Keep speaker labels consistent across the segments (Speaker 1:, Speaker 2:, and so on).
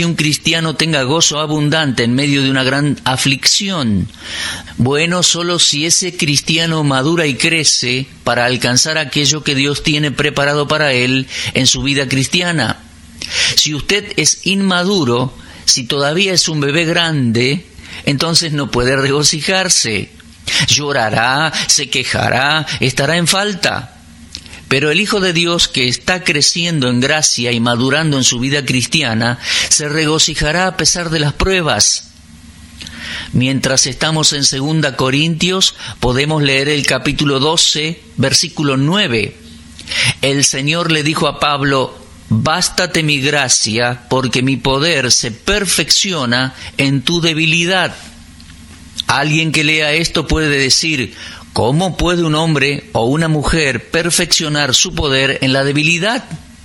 Speaker 1: un cristiano tenga gozo abundante en medio de una gran aflicción? Bueno, solo si ese cristiano madura y crece para alcanzar aquello que Dios tiene preparado para él en su vida cristiana. Si usted es inmaduro, si todavía es un bebé grande, entonces no puede regocijarse. Llorará, se quejará, estará en falta. Pero el Hijo de Dios que está creciendo en gracia y madurando en su vida cristiana, se regocijará a pesar de las pruebas. Mientras estamos en 2 Corintios, podemos leer el capítulo 12, versículo 9. El Señor le dijo a Pablo: «Bástate mi gracia, porque mi poder se perfecciona en tu debilidad». Alguien que lea esto puede decir: ¿cómo puede un hombre o una mujer perfeccionar su poder en la debilidad?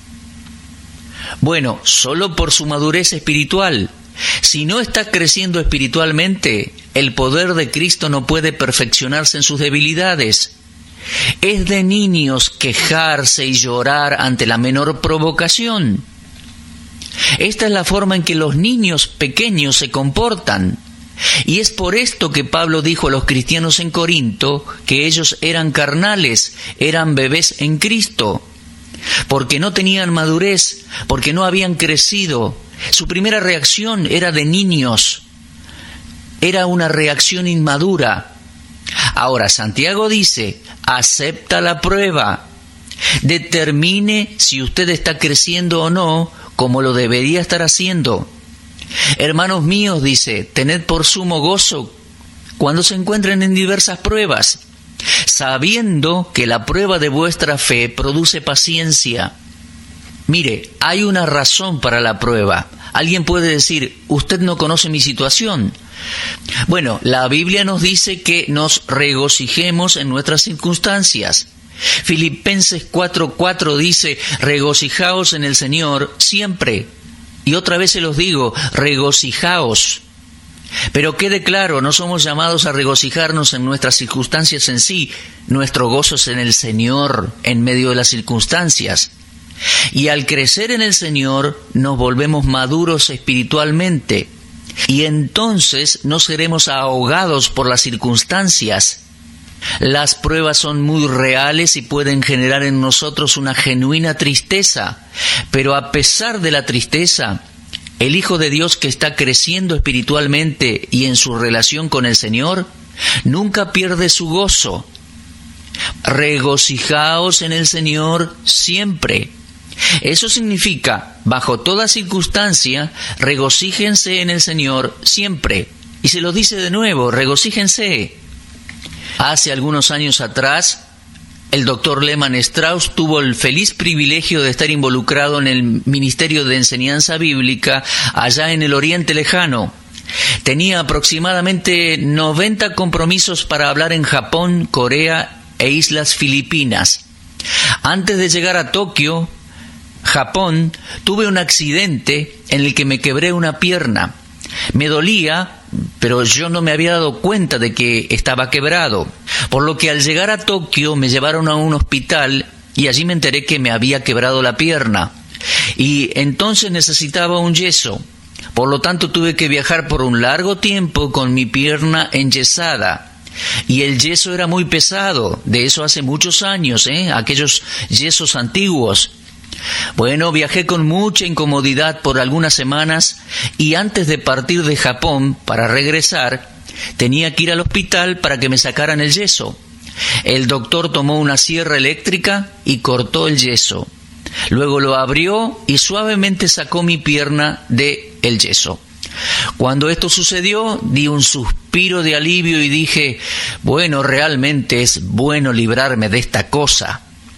Speaker 1: Bueno, solo por su madurez espiritual. Si no está creciendo espiritualmente, el poder de Cristo no puede perfeccionarse en sus debilidades. Es de niños quejarse y llorar ante la menor provocación. Esta es la forma en que los niños pequeños se comportan. Y es por esto que Pablo dijo a los cristianos en Corinto que ellos eran carnales, eran bebés en Cristo, porque no tenían madurez, porque no habían crecido. Su primera reacción era de niños, era una reacción inmadura. Ahora Santiago dice: acepta la prueba, determine si usted está creciendo o no como lo debería estar haciendo. Hermanos míos, dice, tened por sumo gozo cuando se encuentren en diversas pruebas, sabiendo que la prueba de vuestra fe produce paciencia. Mire, hay una razón para la prueba. Alguien puede decir: usted no conoce mi situación. Bueno, la Biblia nos dice que nos regocijemos en nuestras circunstancias. Filipenses 4:4 dice: regocijaos en el Señor siempre. Y otra vez se los digo, regocijaos. Pero quede claro, no somos llamados a regocijarnos en nuestras circunstancias en sí. Nuestro gozo es en el Señor, en medio de las circunstancias. Y al crecer en el Señor, nos volvemos maduros espiritualmente. Y entonces no seremos ahogados por las circunstancias. Las pruebas son muy reales y pueden generar en nosotros una genuina tristeza, pero a pesar de la tristeza, el Hijo de Dios que está creciendo espiritualmente y en su relación con el Señor, nunca pierde su gozo. Regocijaos en el Señor siempre. Eso significa, bajo toda circunstancia, regocíjense en el Señor siempre. Y se lo dice de nuevo, regocíjense. Hace algunos años atrás, el doctor Lehmann Strauss tuvo el feliz privilegio de estar involucrado en el Ministerio de Enseñanza Bíblica allá en el Oriente Lejano. Tenía aproximadamente 90 compromisos para hablar en Japón, Corea e Islas Filipinas. Antes de llegar a Tokio, Japón, tuve un accidente en el que me quebré una pierna. Me dolía, pero yo no me había dado cuenta de que estaba quebrado. Por lo que al llegar a Tokio me llevaron a un hospital y allí me enteré que me había quebrado la pierna. Y entonces necesitaba un yeso. Por lo tanto tuve que viajar por un largo tiempo con mi pierna enyesada. Y el yeso era muy pesado, de eso hace muchos años, aquellos yesos antiguos. Bueno, viajé con mucha incomodidad por algunas semanas y antes de partir de Japón para regresar, tenía que ir al hospital para que me sacaran el yeso. El doctor tomó una sierra eléctrica y cortó el yeso. Luego lo abrió y suavemente sacó mi pierna del yeso. Cuando esto sucedió, di un suspiro de alivio y dije: bueno, realmente es bueno librarme de esta cosa.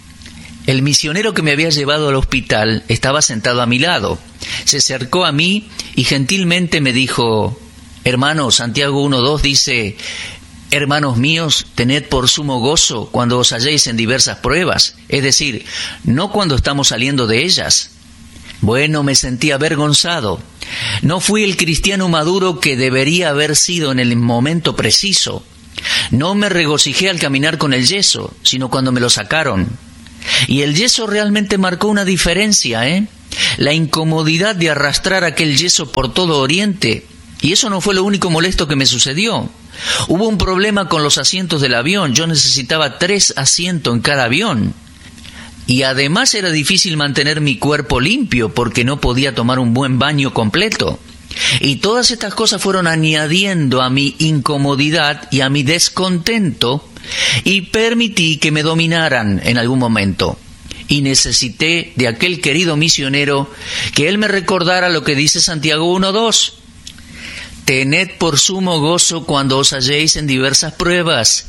Speaker 1: El misionero que me había llevado al hospital estaba sentado a mi lado. Se acercó a mí y gentilmente me dijo: hermano, Santiago 1:2 dice: hermanos míos, tened por sumo gozo cuando os halléis en diversas pruebas. Es decir, no cuando estamos saliendo de ellas. Bueno, me sentí avergonzado. No fui el cristiano maduro que debería haber sido en el momento preciso. No me regocijé al caminar con el yeso, sino cuando me lo sacaron. Y el yeso realmente marcó una diferencia, la incomodidad de arrastrar aquel yeso por todo Oriente. Y eso no fue lo único molesto que me sucedió. Hubo un problema con los asientos del avión. Yo necesitaba 3 asientos en cada avión. Y además era difícil mantener mi cuerpo limpio porque no podía tomar un buen baño completo. Y todas estas cosas fueron añadiendo a mi incomodidad y a mi descontento, y permití que me dominaran en algún momento. Y necesité de aquel querido misionero que él me recordara lo que dice Santiago 1:2. Tened por sumo gozo cuando os halléis en diversas pruebas.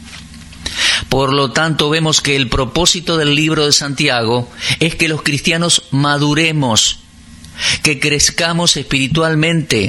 Speaker 1: Por lo tanto, vemos que el propósito del libro de Santiago es que los cristianos maduremos, que crezcamos espiritualmente.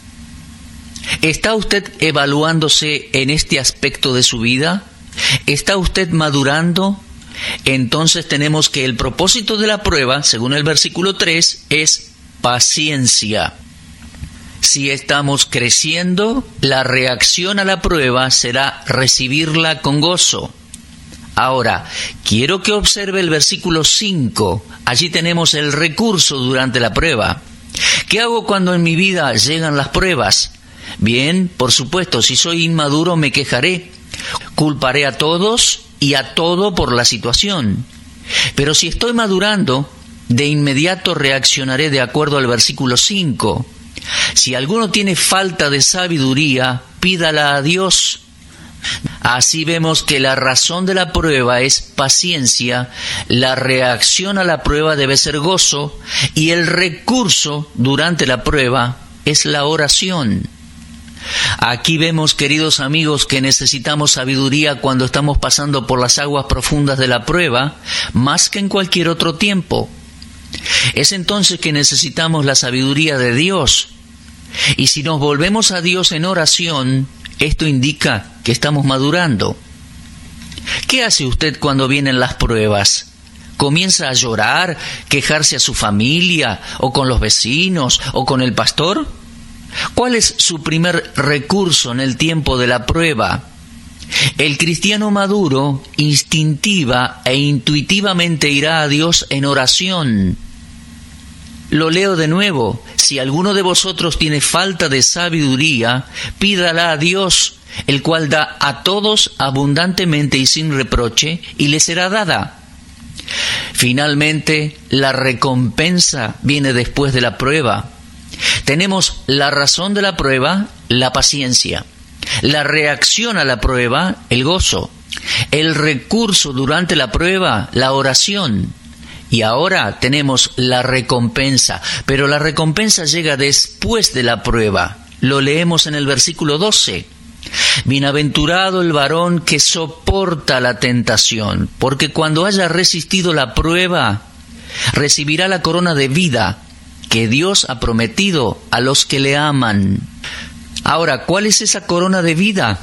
Speaker 1: ¿Está usted evaluándose en este aspecto de su vida? ¿Está usted madurando? Entonces tenemos que el propósito de la prueba, según el versículo 3, es paciencia. Si estamos creciendo, la reacción a la prueba será recibirla con gozo. Ahora, quiero que observe el versículo 5. Allí tenemos el recurso durante la prueba. ¿Qué hago cuando en mi vida llegan las pruebas? Bien, por supuesto, si soy inmaduro me quejaré. Culparé a todos y a todo por la situación. Pero si estoy madurando, de inmediato reaccionaré de acuerdo al versículo 5. Si alguno tiene falta de sabiduría, pídala a Dios. Así vemos que la razón de la prueba es paciencia, la reacción a la prueba debe ser gozo, y el recurso durante la prueba es la oración. Aquí vemos, queridos amigos, que necesitamos sabiduría cuando estamos pasando por las aguas profundas de la prueba, más que en cualquier otro tiempo. Es entonces que necesitamos la sabiduría de Dios. Y si nos volvemos a Dios en oración, esto indica que estamos madurando. ¿Qué hace usted cuando vienen las pruebas? ¿Comienza a llorar, quejarse a su familia, o con los vecinos, o con el pastor? ¿Cuál es su primer recurso en el tiempo de la prueba? El cristiano maduro, instintiva e intuitivamente irá a Dios en oración. Lo leo de nuevo. Si alguno de vosotros tiene falta de sabiduría, pídala a Dios, el cual da a todos abundantemente y sin reproche, y le será dada. Finalmente, la recompensa viene después de la prueba. Tenemos la razón de la prueba, la paciencia. La reacción a la prueba, el gozo. El recurso durante la prueba, la oración. Y ahora tenemos la recompensa, pero la recompensa llega después de la prueba. Lo leemos en el versículo 12. Bienaventurado el varón que soporta la tentación, porque cuando haya resistido la prueba, recibirá la corona de vida que Dios ha prometido a los que le aman. Ahora, ¿cuál es esa corona de vida?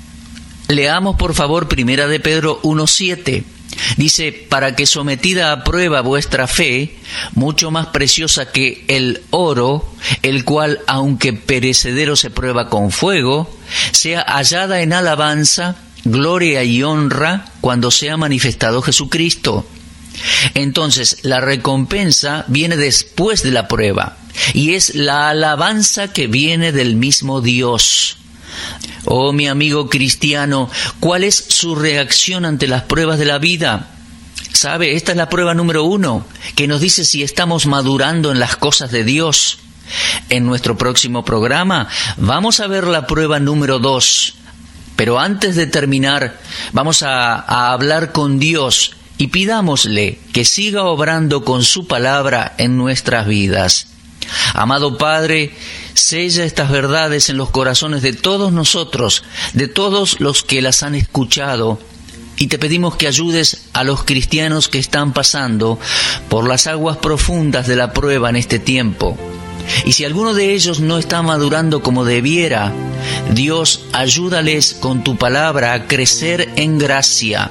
Speaker 1: Leamos por favor 1 de Pedro 1:7. Dice, para que sometida a prueba vuestra fe, mucho más preciosa que el oro, el cual, aunque perecedero se prueba con fuego, sea hallada en alabanza, gloria y honra cuando sea manifestado Jesucristo. Entonces, la recompensa viene después de la prueba, y es la alabanza que viene del mismo Dios. Oh, mi amigo cristiano, ¿cuál es su reacción ante las pruebas de la vida? ¿Sabe? Esta es la prueba número 1, que nos dice si estamos madurando en las cosas de Dios. En nuestro próximo programa vamos a ver la prueba número 2. Pero antes de terminar, vamos a hablar con Dios y pidámosle que siga obrando con su palabra en nuestras vidas. Amado Padre, sella estas verdades en los corazones de todos nosotros, de todos los que las han escuchado, y te pedimos que ayudes a los cristianos que están pasando por las aguas profundas de la prueba en este tiempo. Y si alguno de ellos no está madurando como debiera, Dios, ayúdales con tu palabra a crecer en gracia.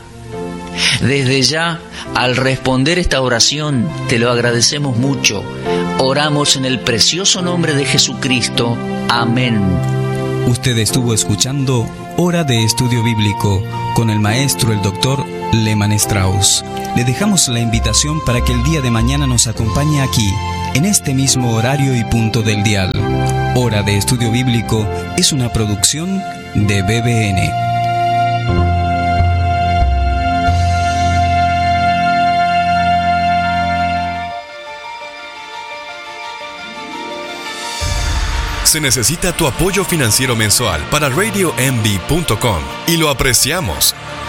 Speaker 1: Desde ya, al responder esta oración, te lo agradecemos mucho. Oramos en el precioso nombre de Jesucristo. Amén.
Speaker 2: Usted estuvo escuchando Hora de Estudio Bíblico con el maestro, el doctor Lehmann Strauss. Le dejamos la invitación para que el día de mañana nos acompañe aquí, en este mismo horario y punto del dial. Hora de Estudio Bíblico es una producción de BBN.
Speaker 3: Se necesita tu apoyo financiero mensual para RadioMB.com y lo apreciamos.